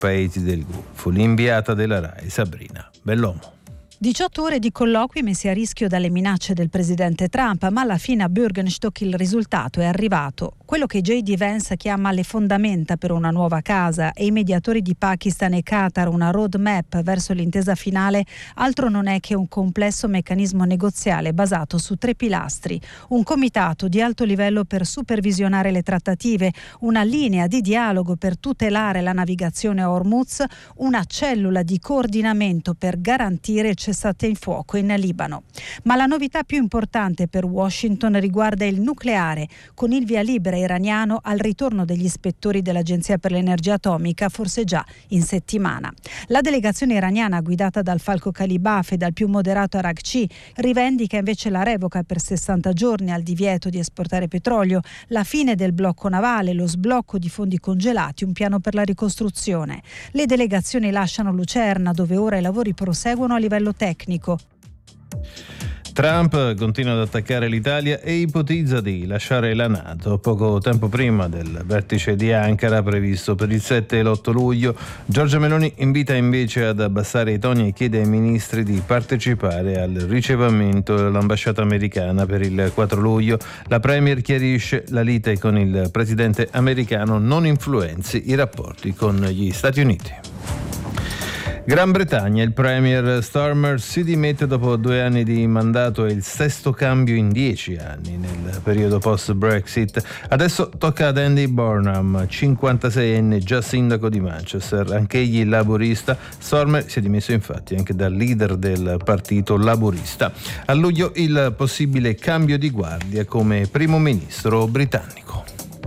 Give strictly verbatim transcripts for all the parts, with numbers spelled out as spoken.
paesi del Golfo. L'inviata della RAI Sabrina Bellomo. diciotto ore di colloqui messi a rischio dalle minacce del presidente Trump, ma alla fine a Bürgenstock il risultato è arrivato. Quello che J D Vance chiama le fondamenta per una nuova casa e i mediatori di Pakistan e Qatar una roadmap verso l'intesa finale, altro non è che un complesso meccanismo negoziale basato su tre pilastri: un comitato di alto livello per supervisionare le trattative, una linea di dialogo per tutelare la navigazione a Hormuz, una cellula di coordinamento per garantire il cessate il fuoco in Libano. Ma la novità più importante per Washington riguarda il nucleare, con il via libera iraniano al ritorno degli ispettori dell'Agenzia per l'Energia Atomica, forse già in settimana. La delegazione iraniana, guidata dal falco Calibaf e dal più moderato Araghchi, rivendica invece la revoca per sessanta giorni al divieto di esportare petrolio, la fine del blocco navale, lo sblocco di fondi congelati, un piano per la ricostruzione. Le delegazioni lasciano Lucerna, dove ora i lavori proseguono a livello tecnico. Trump continua ad attaccare l'Italia e ipotizza di lasciare la NATO. Poco tempo prima del vertice di Ankara previsto per il sette e l'otto luglio, Giorgia Meloni invita invece ad abbassare i toni e chiede ai ministri di partecipare al ricevimento dell'ambasciata americana per il quattro luglio. La premier chiarisce: la lite con il presidente americano non influenzi i rapporti con gli Stati Uniti. Gran Bretagna, il premier Starmer si dimette dopo due anni di mandato e il sesto cambio in dieci anni nel periodo post-Brexit. Adesso tocca ad Andy Burnham, cinquantaseienne, già sindaco di Manchester, anch'egli laburista. Starmer si è dimesso infatti anche da leader del partito laburista. A luglio il possibile cambio di guardia come primo ministro britannico.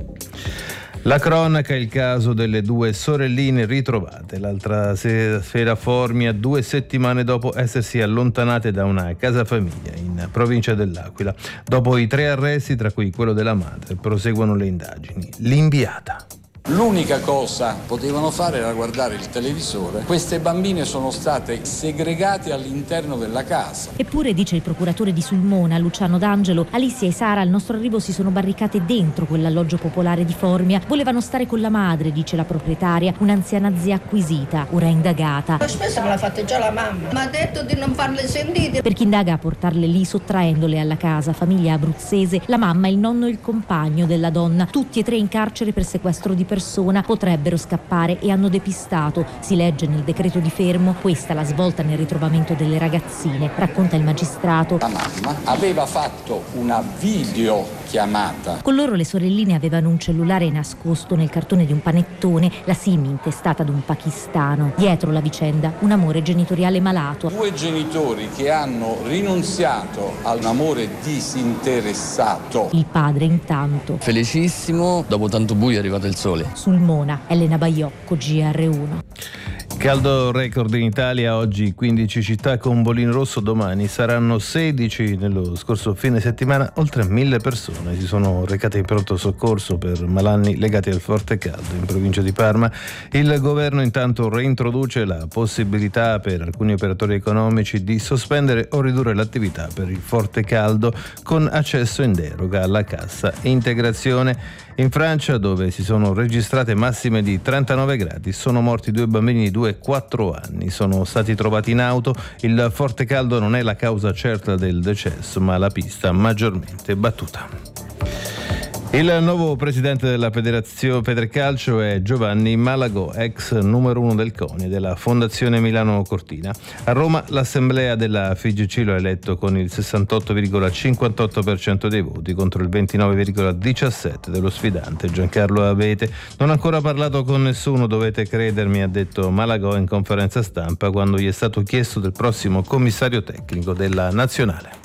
La cronaca è il caso delle due sorelline ritrovate l'altra sera Formia, due settimane dopo essersi allontanate da una casa famiglia in provincia dell'Aquila. Dopo i tre arresti, tra cui quello della madre, proseguono le indagini. L'inviata. L'unica cosa potevano fare era guardare il televisore. Queste bambine sono state segregate all'interno della casa. Eppure, dice il procuratore di Sulmona, Luciano D'Angelo, Alicia e Sara al nostro arrivo si sono barricate dentro quell'alloggio popolare di Formia. Volevano stare con la madre, dice la proprietaria, un'anziana zia acquisita, ora indagata. Ma spesso me l'ha fatta già la mamma. Mi ha detto di non farle sentire. Per chi indaga a portarle lì sottraendole alla casa, famiglia abruzzese, la mamma, il nonno e il compagno della donna, tutti e tre in carcere per sequestro di persona, potrebbero scappare e hanno depistato. Si legge nel decreto di fermo, questa la svolta nel ritrovamento delle ragazzine, racconta il magistrato. La mamma aveva fatto una videochiamata. Con loro le sorelline avevano un cellulare nascosto nel cartone di un panettone, la SIM intestata ad un pakistano. Dietro la vicenda, un amore genitoriale malato. Due genitori che hanno rinunziato a un amore disinteressato. Il padre intanto felicissimo, dopo tanto buio è arrivato il sole. Sulmona, Elena Baiocco, G R uno. Caldo record in Italia, oggi quindici città con bolino rosso, domani saranno sedici. Nello scorso fine settimana oltre mille persone si sono recate in pronto soccorso per malanni legati al forte caldo in provincia di Parma. Il governo intanto reintroduce la possibilità per alcuni operatori economici di sospendere o ridurre l'attività per il forte caldo con accesso in deroga alla cassa integrazione. In Francia, dove si sono registrate massime di trentanove gradi, sono morti due bambini di due e quattro anni. Sono stati trovati in auto. Il forte caldo non è la causa certa del decesso, ma la pista maggiormente battuta. Il nuovo presidente della Federazione Federcalcio è Giovanni Malagò, ex numero uno del CONI e della Fondazione Milano Cortina. A Roma l'assemblea della F I G C lo ha eletto con il sessantotto virgola cinquantotto per cento dei voti contro il ventinove virgola diciassette dello sfidante Giancarlo Abete. Non ho ancora parlato con nessuno, dovete credermi, ha detto Malagò in conferenza stampa quando gli è stato chiesto del prossimo commissario tecnico della nazionale.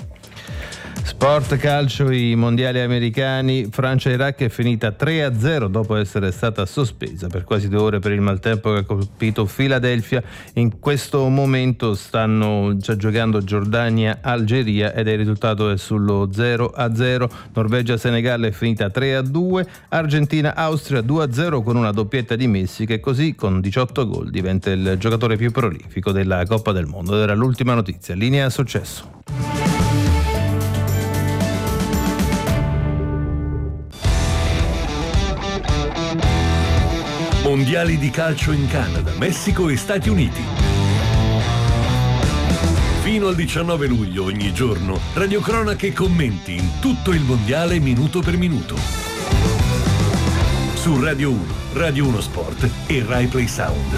Sport calcio, i mondiali americani, Francia-Iraq è finita tre a zero dopo essere stata sospesa per quasi due ore per il maltempo che ha colpito Filadelfia. In questo momento stanno già giocando Giordania-Algeria ed il risultato è sullo zero a zero. Norvegia-Senegal è finita tre a due, Argentina-Austria due a zero con una doppietta di Messi che così con diciotto gol diventa il giocatore più prolifico della Coppa del Mondo. Ed era l'ultima notizia. Linea successo. Mondiali di calcio in Canada, Messico e Stati Uniti. Fino al diciannove luglio ogni giorno, radiocronache e commenti in tutto il mondiale minuto per minuto. Su Radio uno, Radio uno Sport e Rai Play Sound.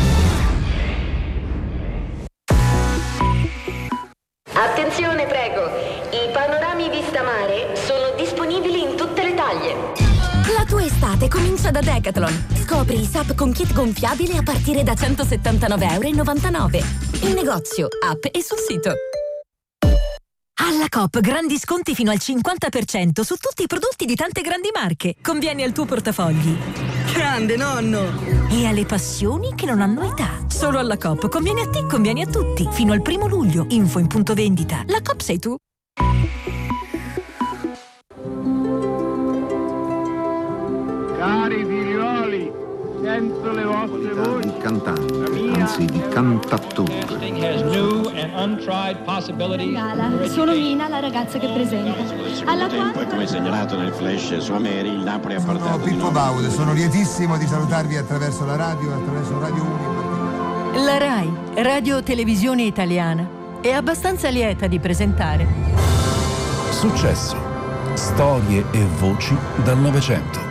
Attenzione, prego. I panorami vista mare sono disponibili in tutte le taglie. La tua estate comincia da Decathlon. Scopri i S U P con kit gonfiabile a partire da centosettantanove virgola novantanove euro. In negozio, app e sul sito. Alla Coop grandi sconti fino al cinquanta per cento su tutti i prodotti di tante grandi marche. Conviene al tuo portafogli. Grande nonno! E alle passioni che non hanno età. Solo alla Coop conviene a te, conviene a tutti. Fino al primo luglio. Info in punto vendita. La Coop sei tu. Cari figlioli, sento le vostre voci. Di cantante, anzi di cantattore. Sono Mina, la ragazza che presenta. Alla quale... come segnalato nel flash su Ameri, il Napoli ha portato. Sono Pippo Baudo, sono lietissimo di salutarvi attraverso la radio, attraverso Radio uno. La Rai, Radio Televisione Italiana, è abbastanza lieta di presentare Successo, storie e voci dal Novecento.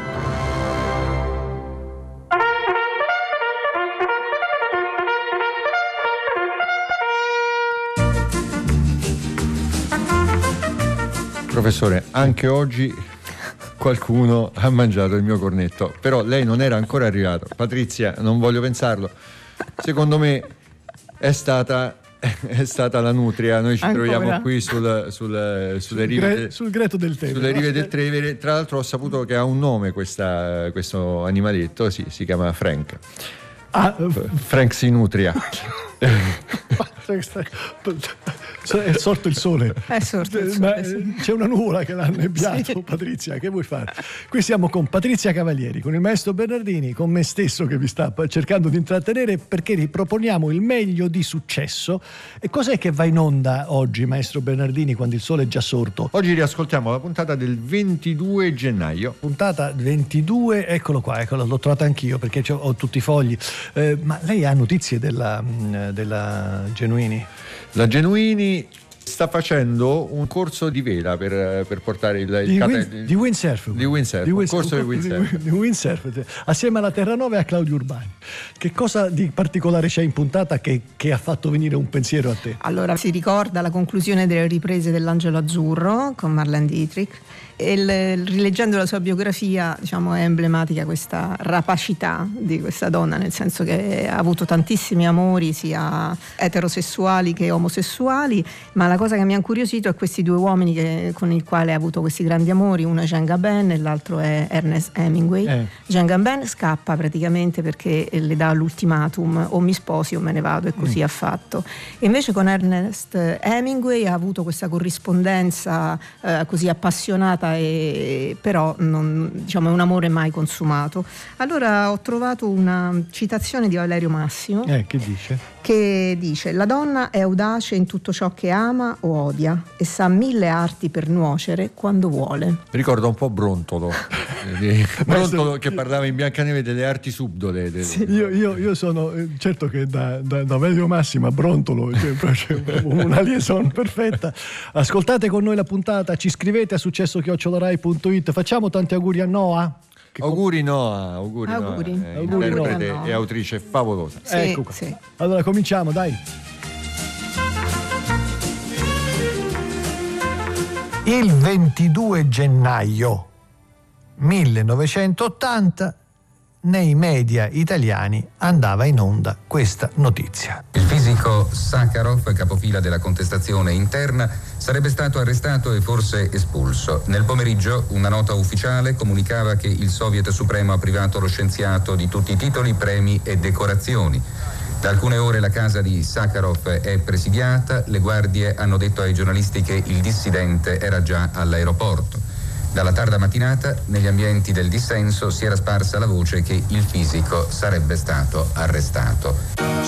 Professore, anche oggi qualcuno ha mangiato il mio cornetto, però lei non era ancora arrivato. Patrizia, non voglio pensarlo. Secondo me è stata, è stata la nutria. Noi ci ancora. troviamo qui sul, sul, sulle sul rive, gre- sul Greto del Tevere. Sulle rive del Tevere. Tra l'altro ho saputo che ha un nome questa, questo animaletto, sì, si chiama Frank. Ah, Frank si nutria. È sorto il sole. È sorto il sole, Ma sì. C'è una nuvola che l'ha annebbiato, sì. Patrizia, che vuoi fare? Qui siamo con Patrizia Cavalieri, con il maestro Bernardini, con me stesso che vi sta cercando di intrattenere, perché riproponiamo il meglio di Successo. E cos'è che va in onda oggi, maestro Bernardini, quando il sole è già sorto? Oggi riascoltiamo la puntata del ventidue gennaio. Puntata ventidue, eccolo qua, eccolo, l'ho trovata anch'io perché ho tutti i fogli. Eh, ma lei ha notizie della, della Genuini? La Genuini sta facendo un corso di vela per, per portare il, il di, cate- win, di windsurf, di windsurf, di un windsurf, corso di windsurf. Di, di windsurf assieme alla Terranova e a Claudio Urbani. Che cosa di particolare c'è in puntata che, che ha fatto venire un pensiero a te? Allora, si ricorda la conclusione delle riprese dell'Angelo Azzurro con Marlene Dietrich. E il, rileggendo la sua biografia, diciamo, è emblematica questa rapacità di questa donna, nel senso che ha avuto tantissimi amori sia eterosessuali che omosessuali, ma la cosa che mi ha incuriosito è questi due uomini che, con i quali ha avuto questi grandi amori, uno è Jean Gabin e l'altro è Ernest Hemingway. eh. Jean Gabin scappa praticamente perché le dà l'ultimatum: o mi sposi o me ne vado, e così mm. ha fatto. E invece con Ernest Hemingway ha avuto questa corrispondenza eh, così appassionata, e però non, diciamo, è un amore mai consumato. Allora ho trovato una citazione di Valerio Massimo eh, che dice? che dice: la donna è audace in tutto ciò che ama o odia e sa mille arti per nuocere quando vuole. Ricorda un po' Brontolo Brontolo che parlava in Biancaneve delle arti subdole. Delle... Sì, io, io, io sono certo che da, da, da Valerio Massimo a Brontolo c'è una liaison perfetta. Ascoltate con noi la puntata, ci scrivete a successo chiocciola rai punto it. Facciamo tanti auguri a Noa. Che auguri Noa, auguri, auguri. Noa, eh, auguri interprete Noa. e autrice favolosa. Sì, ecco qua. Sì. Allora cominciamo, dai. Il ventidue gennaio millenovecentottanta nei media italiani andava in onda questa notizia. Il fisico Sakharov, capofila della contestazione interna, sarebbe stato arrestato e forse espulso. Nel pomeriggio una nota ufficiale comunicava che il Soviet Supremo ha privato lo scienziato di tutti i titoli, premi e decorazioni. Da alcune ore la casa di Sakharov è presidiata, le guardie hanno detto ai giornalisti che il dissidente era già all'aeroporto. Dalla tarda mattinata, negli ambienti del dissenso, si era sparsa la voce che il fisico sarebbe stato arrestato.